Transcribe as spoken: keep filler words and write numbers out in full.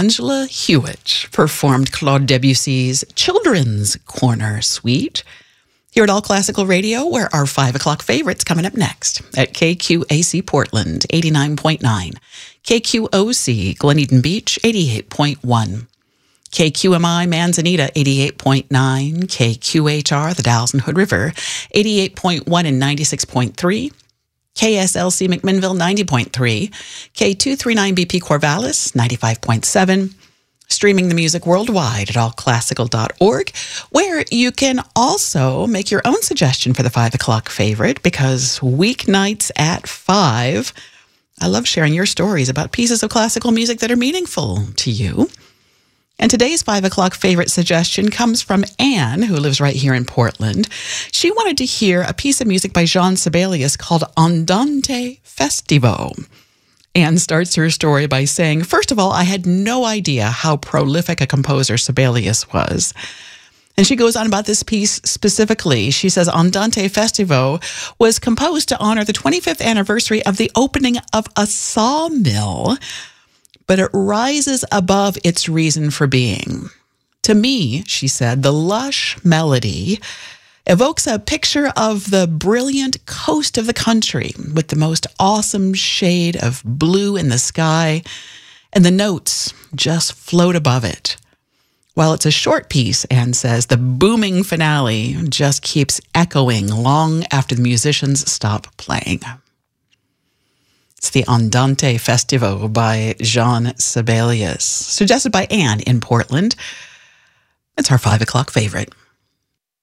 Angela Hewitt performed Claude Debussy's Children's Corner Suite here at All Classical Radio, where our five o'clock favorites coming up next at K Q A C Portland, eighty-nine point nine, K Q O C Glen Eden Beach, eighty-eight point one, K Q M I Manzanita, eighty-eight point nine, K Q H R The Dalles and Hood River, eighty-eight point one and ninety-six point three, K S L C McMinnville, ninety point three, K two thirty-nine B P Corvallis, ninety-five point seven, streaming the music worldwide at all classical dot org, where you can also make your own suggestion for the five o'clock favorite, because weeknights at five, I love sharing your stories about pieces of classical music that are meaningful to you. And today's five o'clock favorite suggestion comes from Anne, who lives right here in Portland. She wanted to hear a piece of music by Jean Sibelius called Andante Festivo. Anne starts her story by saying, first of all, I had no idea how prolific a composer Sibelius was. And she goes on about this piece specifically. She says, Andante Festivo was composed to honor the twenty-fifth anniversary of the opening of a sawmill, but it rises above its reason for being. To me, she said, the lush melody evokes a picture of the brilliant coast of the country with the most awesome shade of blue in the sky, and the notes just float above it. While it's a short piece, Anne says, the booming finale just keeps echoing long after the musicians stop playing. It's the Andante Festivo by Jean Sibelius, suggested by Anne in Portland. It's our five o'clock favorite.